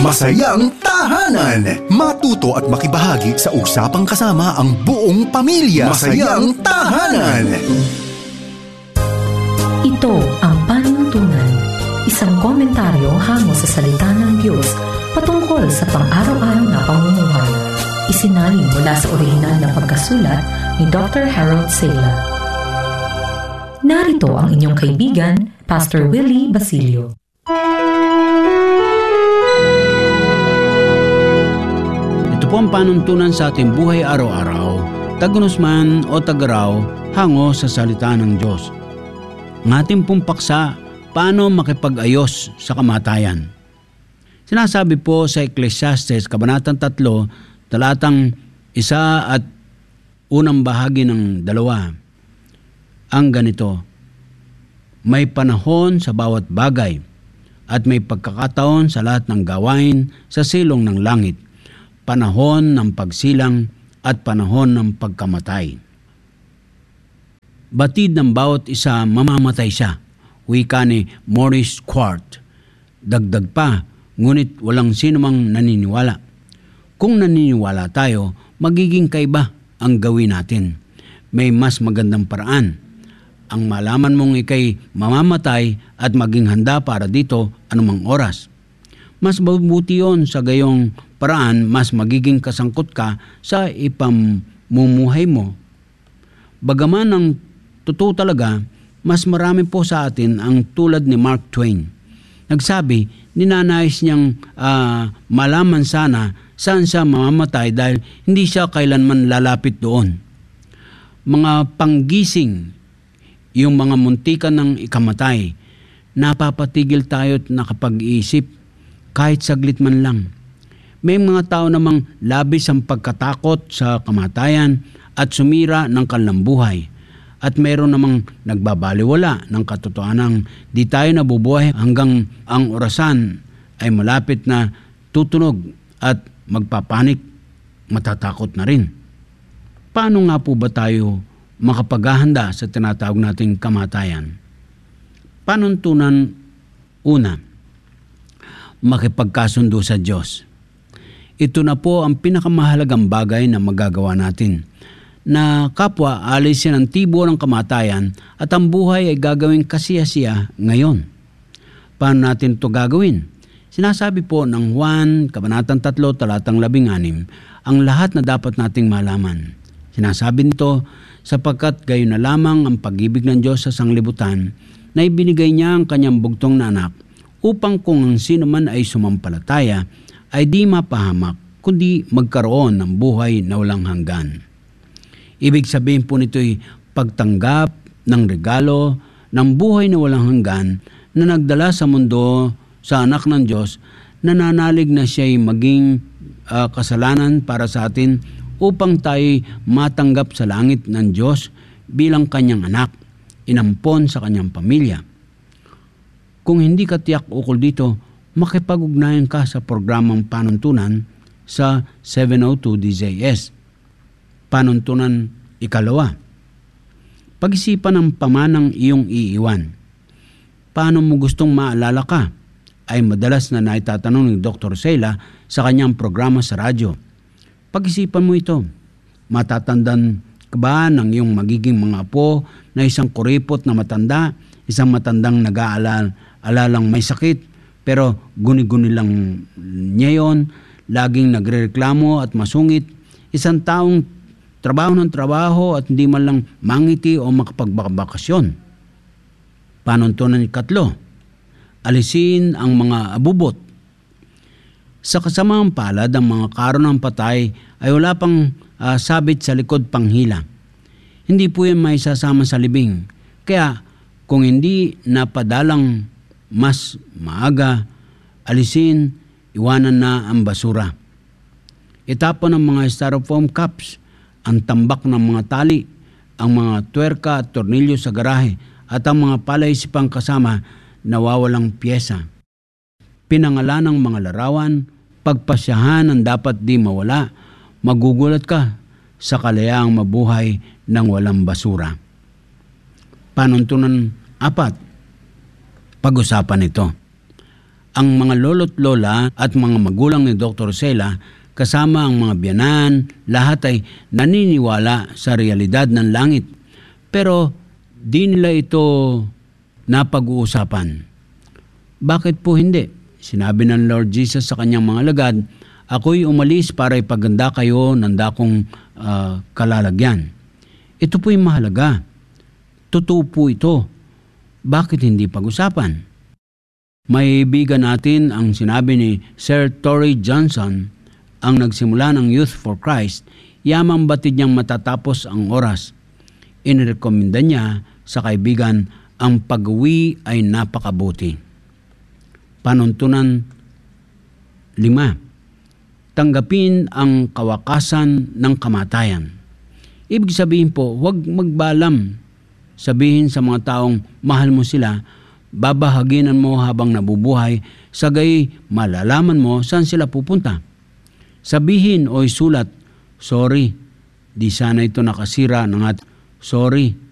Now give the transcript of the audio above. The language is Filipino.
Masayang Tahanan. Matuto at makibahagi sa usapang kasama ang buong pamilya. Masayang Tahanan. Ito ang panuntunan, isang komentaryo hango sa salita ng Diyos patungkol sa pang-araw-araw na pamumuhay. Isinalin mula sa orihinal na pagkasulat ni Dr. Harold Sala. Narito ang inyong kaibigan, Pastor Willie Basilio. Ito po ang panuntunan sa ating buhay araw-araw, tagunos man o tagaraw, hango sa salita ng Diyos. Ang ating pong paksa, paano makipag-ayos sa kamatayan. Sinasabi po sa Ecclesiastes, Kabanatang 3, talatang 1 at unang bahagi ng 2. Ang ganito, may panahon sa bawat bagay at may pagkakataon sa lahat ng gawain sa silong ng langit, panahon ng pagsilang at panahon ng pagkamatay. Batid ng bawat isa, mamamatay siya. Wika ni Maurice Quart. Dagdag pa, ngunit walang sino mang naniniwala. Kung naniniwala tayo, magiging kaiba ang gawin natin. May mas magandang paraan. Ang malaman mong ikay mamamatay at maging handa para dito anumang oras. Mas mabuti yun sa gayong paraan, mas magiging kasangkot ka sa ipamumuhay mo. Bagaman ang totoo talaga, mas marami po sa atin ang tulad ni Mark Twain. Nagsabi, ninanais niyang malaman sana saan siya mamamatay dahil hindi siya kailanman lalapit doon. Mga panggising, yung mga muntikan ng ikamatay, napapatigil tayo at nakapag-iisip kahit saglit man lang. May mga tao namang labis ang pagkatakot sa kamatayan at sumira ng kanilang buhay. At mayroon namang nagbabaliwala ng katotohanang di tayo nabubuhay hanggang ang orasan ay malapit na tutunog at magpapanik, matatakot na rin. Paano nga po ba tayo makapaghahanda sa tinatawag nating kamatayan? Panuntunan una, makipagkasundo sa Diyos. Ito na po ang pinakamahalagang bagay na magagawa natin, na kapwa alisin ang tibo ng kamatayan at ang buhay ay gagawing kasiyasiya ngayon. Paano natin ito gagawin? Sinasabi po ng Juan, Kabanatang 3, talatang 16, ang lahat na dapat nating malaman. Sinasabi nito, sapagkat gayon na lamang ang pag-ibig ng Diyos sa sanglibutan na ibinigay niya ang kanyang bugtong na anak upang kung ang sino man ay sumampalataya ay di mapahamak kundi magkaroon ng buhay na walang hanggan. Ibig sabihin po nito'y pagtanggap ng regalo ng buhay na walang hanggan na nagdala sa mundo sa anak ng Diyos, nananalig na siya'y maging kasalanan para sa atin upang tayo matanggap sa langit ng Diyos bilang kanyang anak, inampon sa kanyang pamilya. Kung hindi ka tiyak ukol dito, makipag-ugnayan ka sa programang panuntunan sa 702 DZS. Panuntunan ikalawa. Pag-isipan ang pamanang iyong iiwan. Paano mo gustong maalala ka? Ay madalas na naitatanong ni Dr. Sala sa kanyang programa sa radyo. Pag-isipan mo ito. Matatandaan ka ba ng iyong magiging mga apo na isang kuripot na matanda, isang matandang nag-aalalang may sakit, pero guni-guni lang niya yun, laging nagrereklamo at masungit, isang taong trabaho ng trabaho at hindi man lang mangiti o makapagbakasyon. Panuntunan ikatlo, alisin ang mga abubot. Sa kasamang palad, ang mga karon ng patay ay wala pang sabit sa likod panghila. Hindi po yan may sasama sa libing. Kaya kung hindi napadalang mas maaga, alisin, iwanan na ang basura. Itapon ang mga styrofoam cups, ang tambak ng mga tali, ang mga tuwerka at tornilyo sa garahe at ang mga palaisipang kasama nawawalang pyesa. Pinangalan ng mga larawan, pagpasyahan ang dapat di mawala, magugulat ka sa kalayaang mabuhay ng walang basura. Panuntunan 4, pag-usapan ito. Ang mga lolo't lola at mga magulang ni Dr. Sela kasama ang mga biyanan, lahat ay naniniwala sa realidad ng langit. Pero di nila ito napag-uusapan. Bakit po hindi? Sinabi ng Lord Jesus sa kanyang mga alagad, ako'y umalis para ipaganda kayo ng dakong kalalagyan. Ito po'y mahalaga. Totoo po ito. Bakit hindi pag-usapan? May ibigan natin ang sinabi ni Sir Tory Johnson, ang nagsimula ng Youth for Christ, yamang batid niyang matatapos ang oras. Inirekomenda niya sa kaibigan, ang pag-uwi ay napakabuti. Panuntunan 5. Tanggapin ang kawakasan ng kamatayan. Ibig sabihin po, huwag magbalam. Sabihin sa mga taong mahal mo sila, babahaginan mo habang nabubuhay, sagay malalaman mo saan sila pupunta. Sabihin o isulat, sorry, di sana ito nakasira ng sorry,